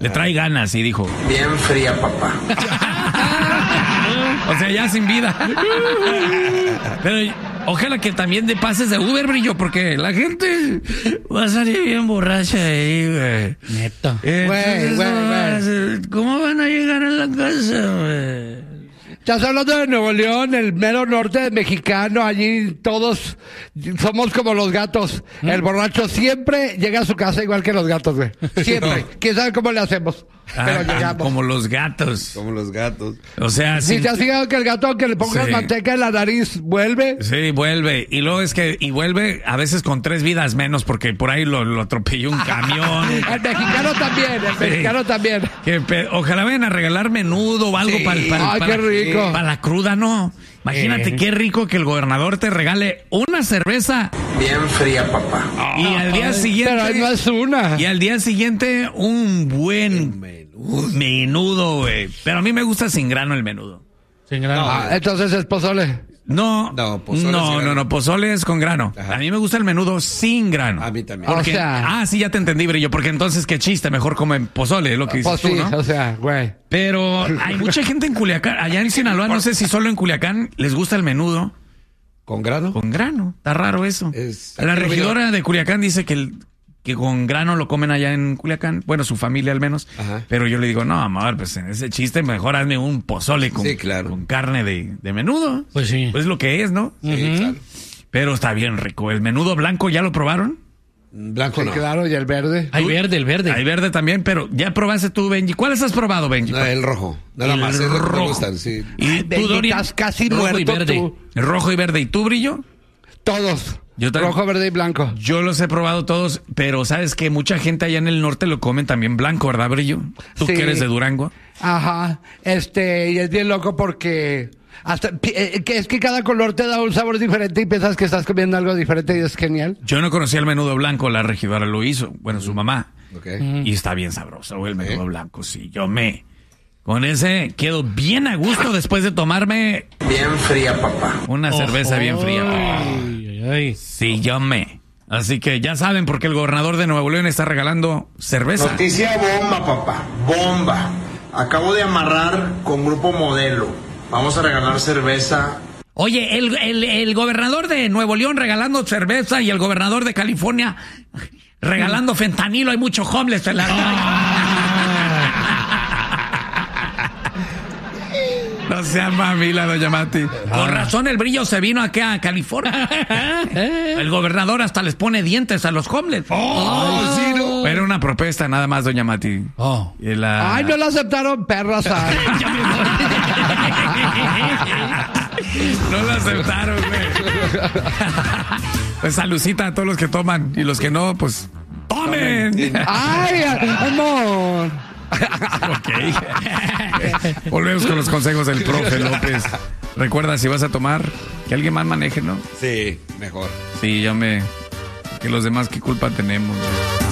Le trae ganas y dijo... Bien fría, papá. O sea, ya sin vida. Pero ojalá que también de pases de Uber, Brillo, porque la gente va a salir bien borracha ahí, güey. Neta. Güey. ¿Cómo van a llegar a la casa, güey? Estás hablando de Nuevo León, el mero norte mexicano, allí todos somos como los gatos. El borracho siempre llega a su casa igual que los gatos, güey. Siempre. ¿Quién sabe cómo le hacemos? Pero llegamos. Como los gatos. Como los gatos. O sea, si te has fijado que el gato, que le pongas manteca en la nariz, vuelve. Sí, vuelve. Y luego y vuelve a veces con 3 vidas menos porque por ahí lo atropelló un camión. El mexicano también. Ojalá vayan a regalar menudo o algo para Ay, qué rico. Para la cruda, ¿no? Imagínate qué rico que el gobernador te regale una cerveza. Bien fría, papá. Y al día siguiente... Pero no es una. Y al día siguiente un buen menudo, güey. Pero a mí me gusta sin grano el menudo. Sin grano. Entonces es pozole. No, pozole es con grano. Ajá. A mí me gusta el menudo sin grano. A mí también. Porque, sí, ya te entendí, Brillo, porque entonces qué chiste, mejor comen pozole, es lo que dices tú, ¿no? O sea, güey. Pero hay mucha gente en Culiacán, allá en Sinaloa, no sé si solo en Culiacán les gusta el menudo. ¿Con grano? Con grano, está raro eso. La regidora de Culiacán dice que con grano lo comen allá en Culiacán, bueno, su familia al menos. Ajá. Pero yo le digo, no, amor, pues en ese chiste mejor hazme un pozole con carne de menudo. Pues sí. Pues lo que es, ¿no? Sí, claro. Pero está bien rico. ¿El menudo blanco ya lo probaron? Blanco no. Claro, y el verde. Hay verde, el verde. Hay verde también, pero ya probaste tú, Benji. ¿Cuáles has probado, Benji? No, el rojo. Nada más, es lo que me gustan, sí. ¿Y tú, Dorian? Estás casi rojo muerto y verde. tú. Rojo y verde. ¿Y tú, Brillo? Todos. También. Rojo, verde y blanco. Yo los he probado todos, pero sabes que mucha gente allá en el norte lo comen también blanco, ¿verdad, Brillo? Tú que eres de Durango. Ajá. Y es bien loco porque es que cada color te da un sabor diferente y piensas que estás comiendo algo diferente y es genial. Yo no conocía el menudo blanco, la regidora lo hizo, bueno, su mamá. Okay. Y está bien sabroso el menudo blanco, sí. Con ese quedo bien a gusto después de tomarme... Bien fría, papá. Una cerveza bien fría, papá. Sí, Así que ya saben por qué el gobernador de Nuevo León está regalando cerveza. Noticia bomba, papá. Bomba. Acabo de amarrar con Grupo Modelo. Vamos a regalar cerveza. Oye, el gobernador de Nuevo León regalando cerveza y el gobernador de California regalando fentanilo. Hay mucho homeless en la... No sea mamila, doña Mati. Con razón el Brillo se vino aquí a California. El gobernador hasta les pone dientes a los homeless. Sí, no. Era una propuesta nada más, doña Mati. Ay, no la aceptaron, perras. No la aceptaron, güey. Pues salucita a todos los que toman y los que no, pues tomen. Ay, amor. Ok. Volvemos con los consejos del profe López. Recuerda, si vas a tomar, que alguien más maneje, ¿no? Sí, mejor. Sí, que los demás, ¿qué culpa tenemos?